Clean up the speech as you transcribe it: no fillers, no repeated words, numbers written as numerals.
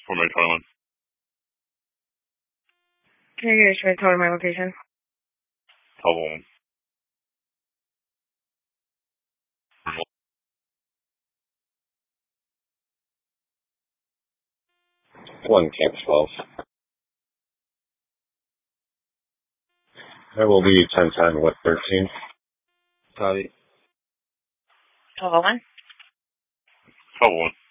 May 21. Can you guys try to tell me my location? Level 1. Camp 12. That will be 1010 with 13. Copy. 1201? 1201.